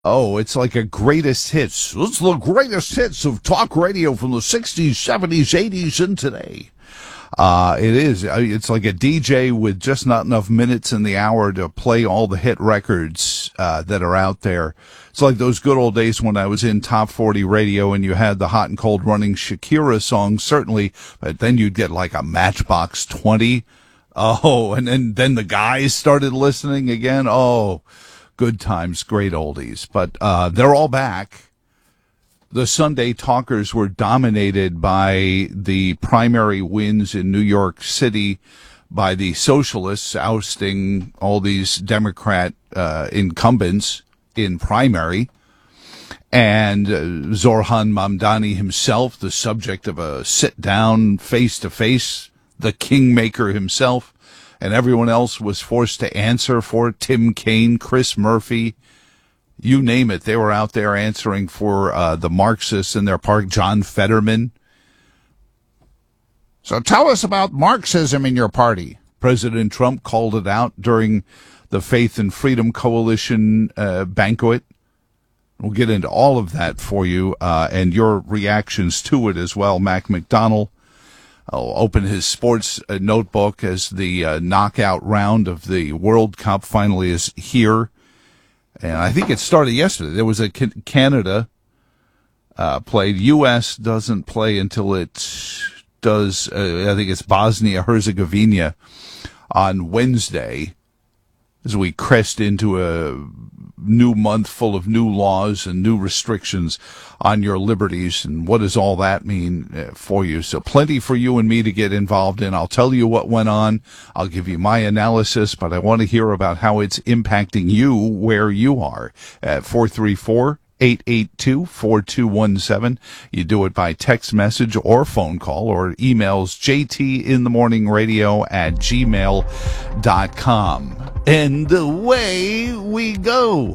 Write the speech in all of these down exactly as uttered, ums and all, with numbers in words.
Oh, it's like a greatest hits. It's the greatest hits of talk radio from the sixties, seventies, eighties, and today. Uh, it is. It's like a D J with just not enough minutes in the hour to play all the hit records uh, that are out there. It's like those good old days when I was in Top forty radio and you had the hot and cold running Shakira songs, certainly, but then you'd get like a Matchbox twenty. Oh, and then, then the guys started listening again. Oh, good times, great oldies. But uh, they're all back. The Sunday talkers were dominated by the primary wins in New York City by the socialists ousting all these Democrat uh, incumbents in primary. And uh, Zoran Mamdani himself, the subject of a sit-down, face-to-face, the kingmaker himself, and everyone else was forced to answer for it. Tim Kaine, Chris Murphy, you name it, they were out there answering for uh, the Marxists in their park, John Fetterman. So tell us about Marxism in your party. President Trump called it out during the Faith and Freedom Coalition uh, banquet. We'll get into all of that for you uh, and your reactions to it as well. Mac McDonald will open his sports uh, notebook as the uh, knockout round of the World Cup finally is here. And I think it started yesterday. There was a Canada uh, played. U S doesn't play until it does, uh, I think it's Bosnia-Herzegovina on Wednesday as we crest into a new month full of new laws and new restrictions on your liberties. And what does all that mean for you? So plenty for you and me to get involved in. I'll tell you what went on. I'll give you my analysis, but I want to hear about how it's impacting you where you are at four three four, eight eight two, four two one seven. You do it by text message or phone call or emails jtinthemorningradio at gmail dot com. And away we go.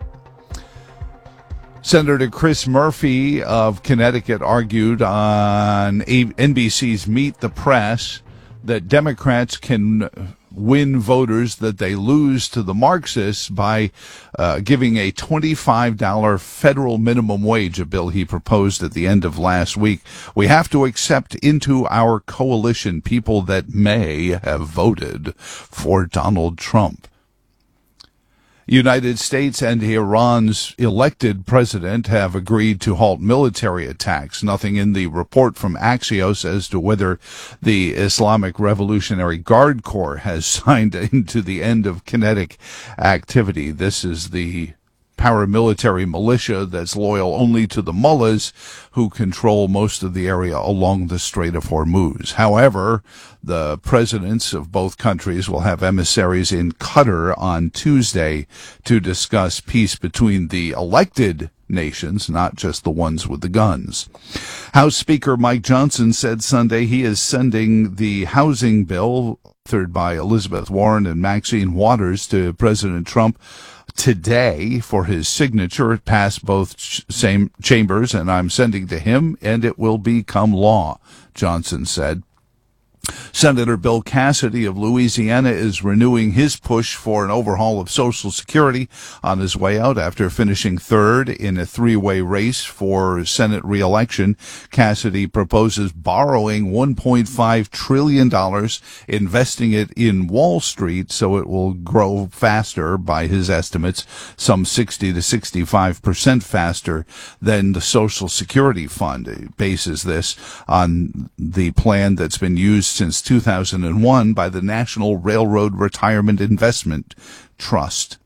Senator Chris Murphy of Connecticut argued on N B C's Meet the Press that Democrats can win voters that they lose to the Marxists by uh, giving a twenty-five dollars federal minimum wage, a bill he proposed at the end of last week. We have to accept into our coalition people that may have voted for Donald Trump. United States and Iran's elected president have agreed to halt military attacks. Nothing in the report from Axios as to whether the Islamic Revolutionary Guard Corps has signed into the end of kinetic activity. This is the paramilitary militia that's loyal only to the mullahs who control most of the area along the Strait of Hormuz. However, the presidents of both countries will have emissaries in Qatar on Tuesday to discuss peace between the elected nations, not just the ones with the guns. House Speaker Mike Johnson said Sunday he is sending the housing bill authored by Elizabeth Warren and Maxine Waters to President Trump today for his signature. It passed both same chambers, and I'm sending to him, and it will become law, Johnson said. Senator Bill Cassidy of Louisiana is renewing his push for an overhaul of Social Security on his way out after finishing third in a three-way race for Senate re-election. Cassidy proposes borrowing one point five trillion dollars, investing it in Wall Street so it will grow faster, by his estimates, some sixty to sixty-five percent faster than the Social Security Fund. It bases this on the plan that's been used since two thousand one by the National Railroad Retirement Investment Trust.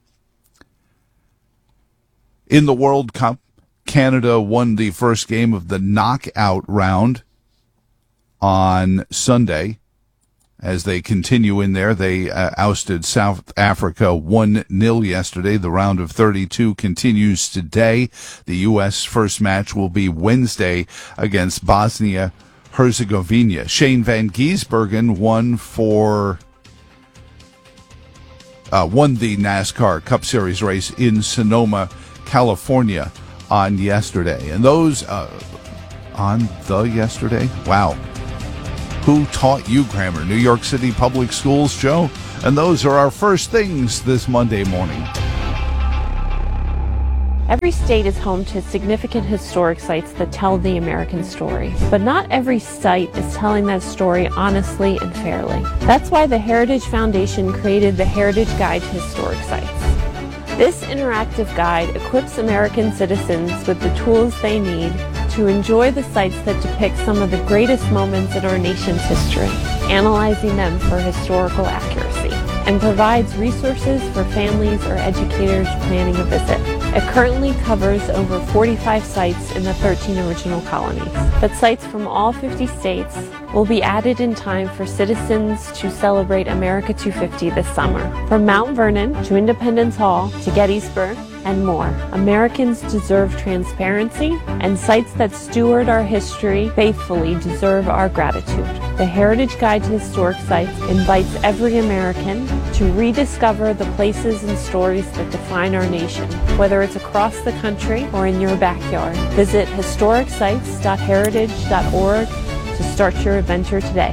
In the World Cup, Canada won the first game of the knockout round on Sunday. As they continue in there, they uh, ousted South Africa one nil yesterday. The round of thirty-two continues today. The U S first match will be Wednesday against Bosnia Herzegovina. Shane Van Gisbergen won for uh, won the NASCAR Cup Series race in Sonoma, California on yesterday. And those uh, on the yesterday? Wow. Who taught you grammar? New York City Public Schools, Joe? And those are our first things this Monday morning. Every state is home to significant historic sites that tell the American story, but not every site is telling that story honestly and fairly. That's why the Heritage Foundation created the Heritage Guide to Historic Sites. This interactive guide equips American citizens with the tools they need to enjoy the sites that depict some of the greatest moments in our nation's history, analyzing them for historical accuracy, and provides resources for families or educators planning a visit. It currently covers over forty-five sites in the thirteen original colonies, but sites from all fifty states will be added in time for citizens to celebrate America two fifty this summer. From Mount Vernon to Independence Hall to Gettysburg and more, Americans deserve transparency, and sites that steward our history faithfully deserve our gratitude. The Heritage Guide to Historic Sites invites every American to rediscover the places and stories that define our nation, whether it's across the country or in your backyard. Visit historic sites dot heritage dot org to start your adventure today.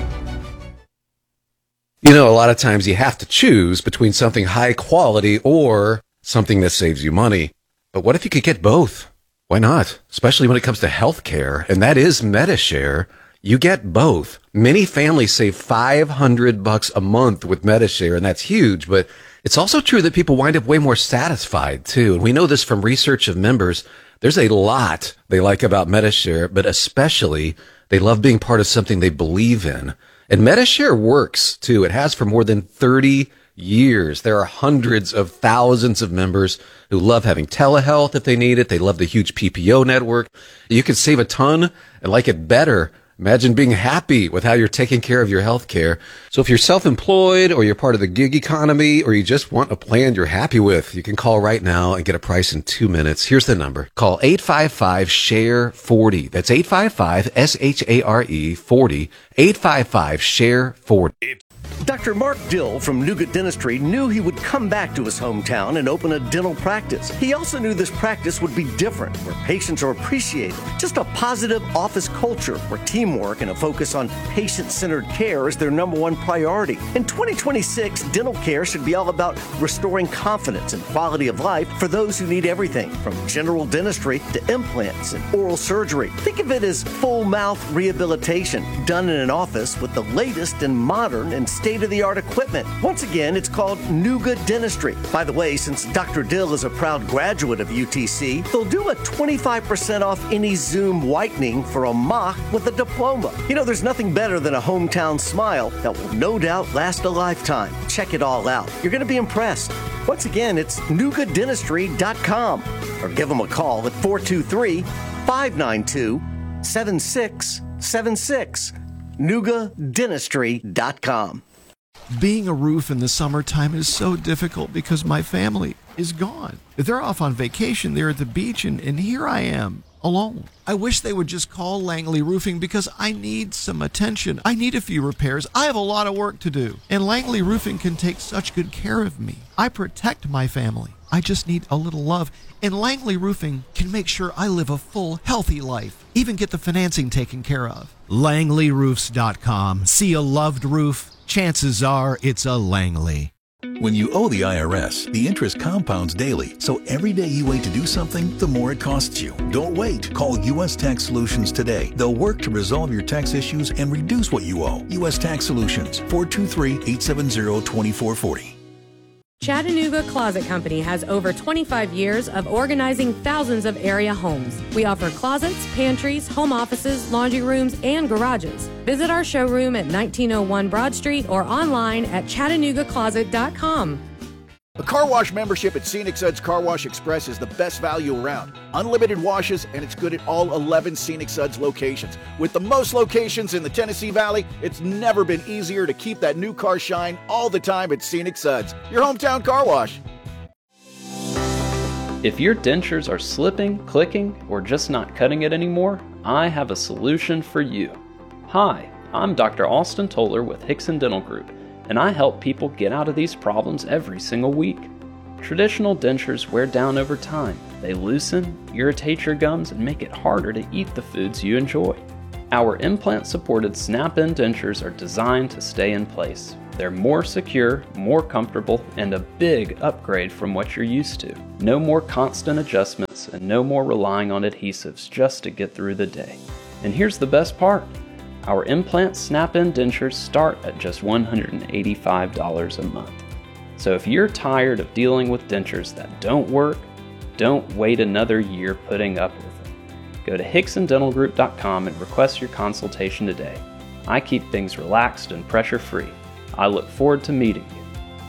You know, a lot of times you have to choose between something high quality or something that saves you money. But what if you could get both? Why not? Especially when it comes to healthcare, and that is Medi-Share. You get both. Many families save five hundred bucks a month with Medi-Share, and that's huge, but it's also true that people wind up way more satisfied too. And we know this from research of members. There's a lot they like about Medi-Share, but especially they love being part of something they believe in. And Medi-Share works too. It has for more than thirty years. There are hundreds of thousands of members who love having telehealth if they need it. They love the huge P P O network. You can save a ton and like it better. Imagine being happy with how you're taking care of your health care. So if you're self-employed or you're part of the gig economy or you just want a plan you're happy with, you can call right now and get a price in two minutes. Here's the number. Call eight five five, S H A R E, forty. That's eight five five, S H A R E, forty. eight five five, S H A R E, forty. Doctor Mark Dill from Nougat Dentistry knew he would come back to his hometown and open a dental practice. He also knew this practice would be different, where patients are appreciated. Just a positive office culture where teamwork and a focus on patient-centered care is their number one priority. In twenty twenty-six, dental care should be all about restoring confidence and quality of life for those who need everything from general dentistry to implants and oral surgery. Think of it as full mouth rehabilitation done in an office with the latest and modern and state-of-the-art equipment. Once again, it's called Nougat Dentistry. By the way, since Doctor Dill is a proud graduate of U T C, they'll do a twenty-five percent off any Zoom whitening for a mock with a diploma. You know, there's nothing better than a hometown smile that will no doubt last a lifetime. Check it all out. You're going to be impressed. Once again, it's nougat dentistry dot com or give them a call at four two three, five nine two, seven six seven six. nougat dentistry dot com. Being a roof in the summertime is so difficult because my family is gone. They're off on vacation, they're at the beach, and, and here I am, alone. I wish they would just call Langley Roofing because I need some attention. I need a few repairs. I have a lot of work to do. And Langley Roofing can take such good care of me. I protect my family. I just need a little love. And Langley Roofing can make sure I live a full, healthy life. Even get the financing taken care of. Langley Roofs dot com. See a loved roof? Chances are it's a Langley. When you owe the I R S, the interest compounds daily. So every day you wait to do something, the more it costs you. Don't wait. Call U S Tax Solutions today. They'll work to resolve your tax issues and reduce what you owe. U S Tax Solutions, four two three, eight seven zero, two four four zero. Chattanooga Closet Company has over twenty-five years of organizing thousands of area homes. We offer closets, pantries, home offices, laundry rooms, and garages. Visit our showroom at nineteen oh one Broad Street or online at chattanooga closet dot com. A car wash membership at Scenic Suds Car Wash Express is the best value around. Unlimited washes, and it's good at all eleven Scenic Suds locations. With the most locations in the Tennessee Valley, it's never been easier to keep that new car shine all the time at Scenic Suds, your hometown car wash. If your dentures are slipping, clicking, or just not cutting it anymore, I have a solution for you. Hi, I'm Doctor Austin Toller with Hickson Dental Group, and I help people get out of these problems every single week. Traditional dentures wear down over time. They loosen, irritate your gums, and make it harder to eat the foods you enjoy. Our implant-supported snap-in dentures are designed to stay in place. They're more secure, more comfortable, and a big upgrade from what you're used to. No more constant adjustments and no more relying on adhesives just to get through the day. And here's the best part. Our implant snap-in dentures start at just one hundred eighty-five dollars a month. So if you're tired of dealing with dentures that don't work, don't wait another year putting up with them. Go to Hickson Dental Group dot com and request your consultation today. I keep things relaxed and pressure-free. I look forward to meeting you.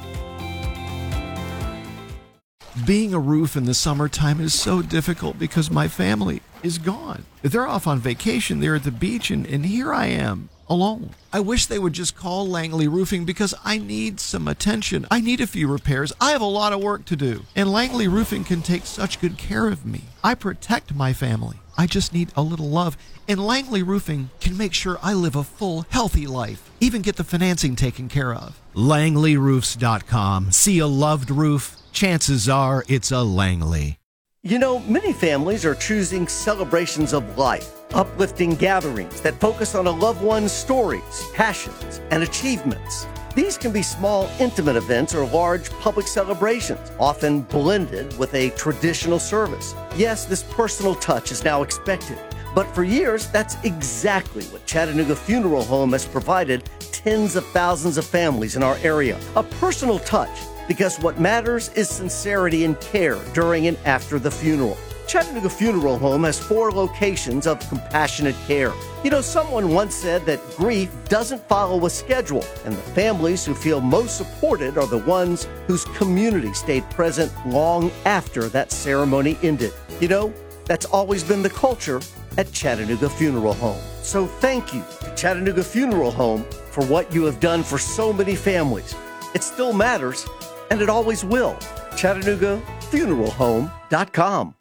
Being a roof in the summertime is so difficult because my family is gone. They're off on vacation, they're at the beach, and, and here I am, alone. I wish they would just call Langley Roofing because I need some attention. I need a few repairs. I have a lot of work to do. And Langley Roofing can take such good care of me. I protect my family. I just need a little love. And Langley Roofing can make sure I live a full, healthy life. Even get the financing taken care of. Langley Roofs dot com. See a loved roof? Chances are it's a Langley. You know, many families are choosing celebrations of life, uplifting gatherings that focus on a loved one's stories, passions, and achievements. These can be small, intimate events or large public celebrations, often blended with a traditional service. Yes, this personal touch is now expected, but for years, that's exactly what Chattanooga Funeral Home has provided tens of thousands of families in our area. A personal touch, because what matters is sincerity and care during and after the funeral. Chattanooga Funeral Home has four locations of compassionate care. You know, someone once said that grief doesn't follow a schedule, and the families who feel most supported are the ones whose community stayed present long after that ceremony ended. You know, that's always been the culture at Chattanooga Funeral Home. So thank you to Chattanooga Funeral Home for what you have done for so many families. It still matters, and it always will. Chattanooga Funeral Home dot com.